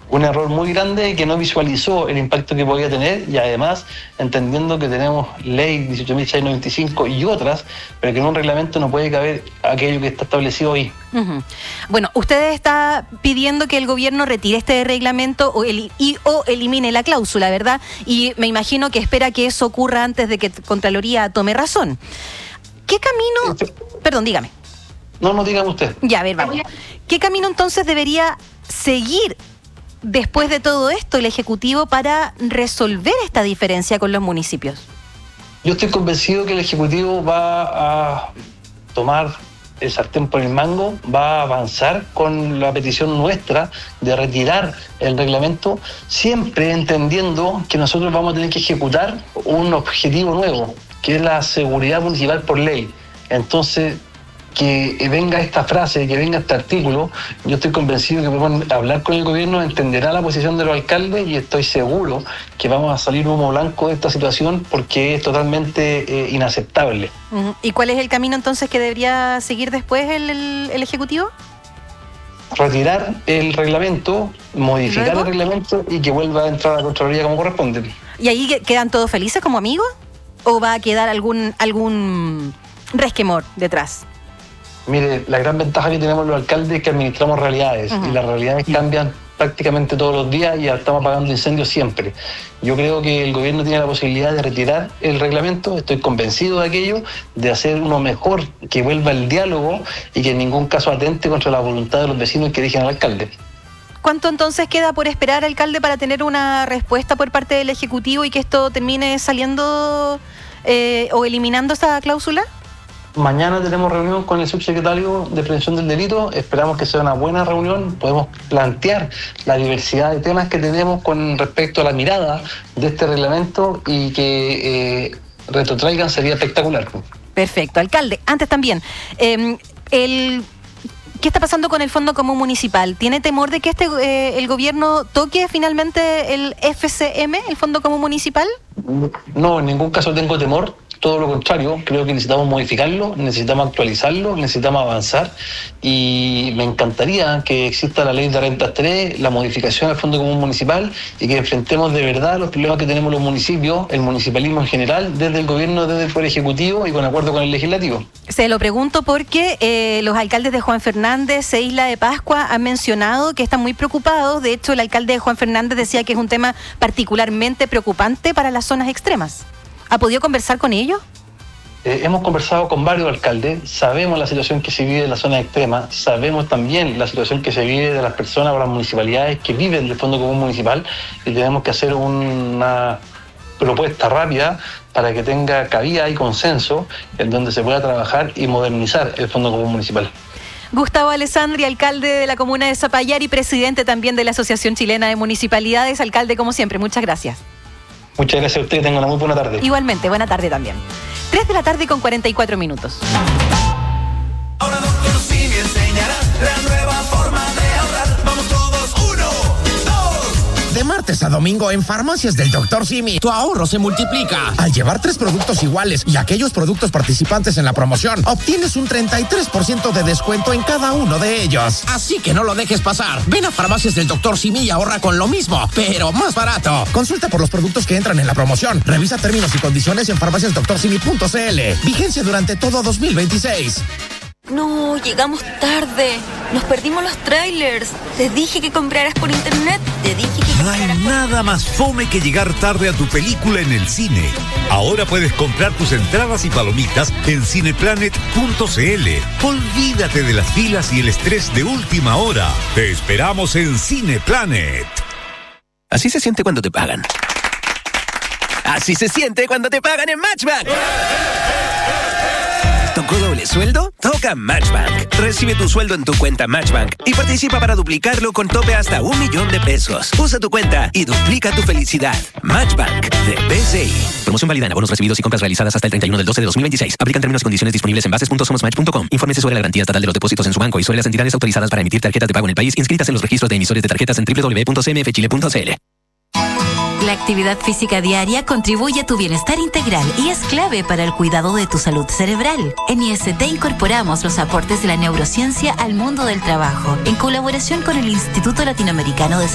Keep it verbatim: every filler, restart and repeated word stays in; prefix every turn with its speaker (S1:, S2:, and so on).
S1: un error muy grande que no visualizó el impacto que podía tener y además entendiendo que tenemos ley dieciocho mil seiscientos noventa y cinco y otras, pero que en un reglamento no puede caber aquello que está establecido ahí.
S2: Uh-huh. Bueno, usted está pidiendo que el gobierno retire este reglamento o el, y o elimine la cláusula, ¿verdad? Y me imagino que espera que eso ocurra antes de que Contraloría tome razón. ¿Qué camino...? Este... Perdón, dígame.
S1: No, no, dígame usted.
S2: Ya, a ver, vamos. ¿Qué camino entonces debería seguir después de todo esto el Ejecutivo para resolver esta diferencia con los municipios?
S1: Yo estoy convencido que el Ejecutivo va a tomar el sartén por el mango, va a avanzar con la petición nuestra de retirar el reglamento, siempre entendiendo que nosotros vamos a tener que ejecutar un objetivo nuevo, que es la seguridad municipal por ley. Entonces, que venga esta frase, que venga este artículo, yo estoy convencido que podemos hablar con el gobierno, entenderá la posición de los alcaldes y estoy seguro que vamos a salir humo blanco de esta situación porque es totalmente eh, inaceptable.
S2: ¿Y cuál es el camino entonces que debería seguir después el, el, el Ejecutivo?
S1: Retirar el reglamento, modificar ¿Luego? el reglamento y que vuelva a entrar a la Contraloría como corresponde.
S2: ¿Y ahí quedan todos felices como amigos? ¿O va a quedar algún, algún resquemor detrás?
S1: Mire, la gran ventaja que tenemos los alcaldes es que administramos realidades uh-huh. y las realidades cambian prácticamente todos los días y estamos apagando incendios siempre. Yo creo que el gobierno tiene la posibilidad de retirar el reglamento, estoy convencido de aquello, de hacer uno mejor, que vuelva el diálogo y que en ningún caso atente contra la voluntad de los vecinos que eligen al alcalde.
S2: ¿Cuánto entonces queda por esperar, alcalde, para tener una respuesta por parte del Ejecutivo y que esto termine saliendo eh, o eliminando esa cláusula?
S1: Mañana tenemos reunión con el subsecretario de Prevención del Delito, esperamos que sea una buena reunión, podemos plantear la diversidad de temas que tenemos con respecto a la mirada de este reglamento y que eh, retrotraigan sería espectacular.
S2: Perfecto, alcalde, antes también, eh, el... ¿qué está pasando con el Fondo Común Municipal? ¿Tiene temor de que este eh, el gobierno toque finalmente el F C M, el Fondo Común Municipal?
S1: No, en ningún caso tengo temor. Todo lo contrario, creo que necesitamos modificarlo, necesitamos actualizarlo, necesitamos avanzar y me encantaría que exista la ley de rentas tres, la modificación del Fondo Común Municipal y que enfrentemos de verdad los problemas que tenemos los municipios, el municipalismo en general, desde el gobierno, desde el Poder Ejecutivo y con acuerdo con el Legislativo.
S2: Se lo pregunto porque eh, los alcaldes de Juan Fernández e Isla de Pascua han mencionado que están muy preocupados. De hecho, el alcalde de Juan Fernández decía que es un tema particularmente preocupante para las zonas extremas. ¿Ha podido conversar con ellos?
S1: Eh, hemos conversado con varios alcaldes, sabemos la situación que se vive en la zona extrema, sabemos también la situación que se vive de las personas o las municipalidades que viven del Fondo Común Municipal y tenemos que hacer una propuesta rápida para que tenga cabida y consenso en donde se pueda trabajar y modernizar el Fondo Común Municipal.
S2: Gustavo Alessandri, alcalde de la comuna de Zapallar y presidente también de la Asociación Chilena de Municipalidades. Alcalde, como siempre, muchas gracias.
S1: Muchas gracias a usted, tengan una muy buena tarde.
S2: Igualmente, buena tarde también. tres de la tarde con cuarenta y cuatro minutos.
S3: Ahora doctor Simi enseñará la nueva forma de ahorrar. Vamos todos, uno, dos.
S4: De martes a domingo en Farmacias del doctor Simi, tu ahorro se multiplica. Al llevar tres productos iguales y aquellos productos participantes en la promoción, obtienes un treinta y tres por ciento de descuento en cada uno de ellos. Así que no lo dejes pasar. Ven a Farmacias del doctor Simi y ahorra con lo mismo, pero más barato. Consulta por los productos que entran en la promoción. Revisa términos y condiciones en farmacias doctor simi punto c l. Vigencia durante todo dos mil veintiséis.
S5: No, llegamos tarde. Nos perdimos los trailers. Te dije que compraras por internet. Te dije que
S6: No hay nada más fome que llegar tarde a tu película en el cine. Ahora puedes comprar tus entradas y palomitas en cineplanet punto c l. Olvídate de las filas y el estrés de última hora. Te esperamos en Cineplanet.
S7: Así se siente cuando te pagan. Así se siente cuando te pagan en Matchbank. ¿Tocó doble sueldo? Toca Matchbank. Recibe tu sueldo en tu cuenta Matchbank y participa para duplicarlo con tope hasta un millón de pesos. Usa tu cuenta y duplica tu felicidad. Matchbank de B C I. Promoción válida en abonos recibidos y compras realizadas hasta el treinta y uno del doce de dos mil veintiséis. Aplican términos y condiciones disponibles en bases punto somos match punto com. Infórmese sobre la garantía estatal de los depósitos en su banco y sobre las entidades autorizadas para emitir tarjetas de pago en el país inscritas en los registros de emisores de tarjetas en doble u doble u doble u punto c m f chile punto c l.
S8: La actividad física diaria contribuye a tu bienestar integral y es clave para el cuidado de tu salud cerebral. En I S T incorporamos los aportes de la neurociencia al mundo del trabajo, en colaboración con el Instituto Latinoamericano de